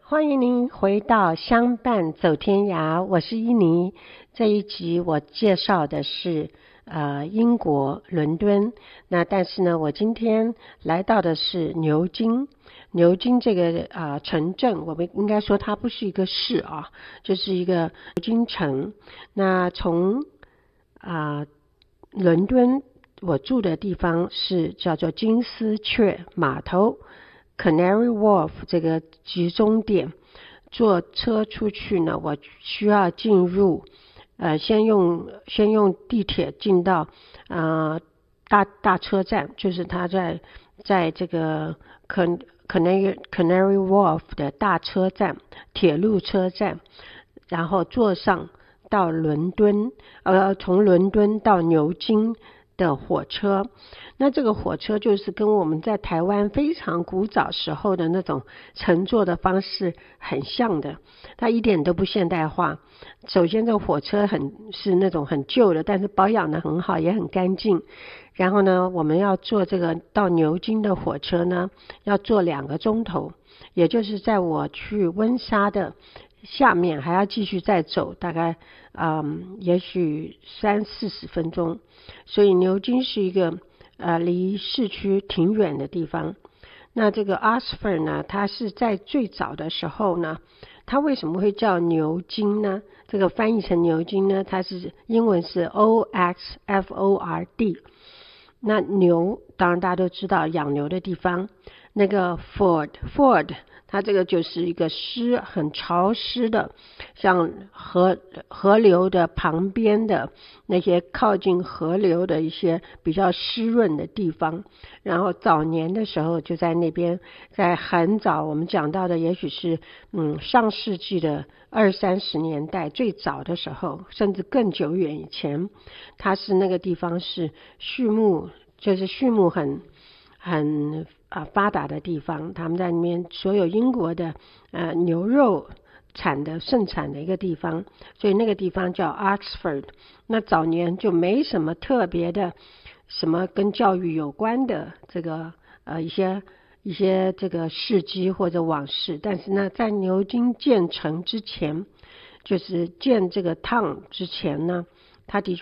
欢迎您回到相伴走天涯，我是依妮。这一集我介绍的是英国伦敦，但是呢，我今天来到的是牛津。牛津这个城镇，我们应该说它不是一个市啊，就是一个牛津城。那从伦敦我住的地方是叫做金丝雀码头 Canary Wharf 这个集中点，坐车出去呢，我需要进入先用地铁进到大车站，就是它在这个Canary Wharf 的大车站，铁路车站，然后坐上到伦敦从伦敦到牛津的火车。那这个火车就是跟我们在台湾非常古早时候的那种乘坐的方式很像的，它一点都不现代化。首先这个火车是那种很旧的，但是保养得很好，也很干净。然后呢，我们要坐这个到牛津的火车呢，要坐2个钟头，也就是在我去温莎的下面还要继续再走，大概也许30-40分钟。所以牛津是一个离市区挺远的地方。那这个 Oxford 呢，它是在最早的时候呢，它为什么会叫牛津呢？这个翻译成牛津呢，它是英文是 Oxford。那牛当然大家都知道养牛的地方，那个 Ford 它这个就是一个很潮湿的，像河流的旁边的那些靠近河流的一些比较湿润的地方。然后早年的时候就在那边，在很早我们讲到的也许是上世纪的20-30年代最早的时候，甚至更久远以前，它是那个地方是畜牧很发达的地方，他们在那边所有英国的牛肉盛产的一个地方，所以那个地方叫 Oxford。 那早年就没什么特别的什么跟教育有关的这个一些这个事迹或者往事，但是呢，在牛津建成之前，就是建这个 town 之前呢，它的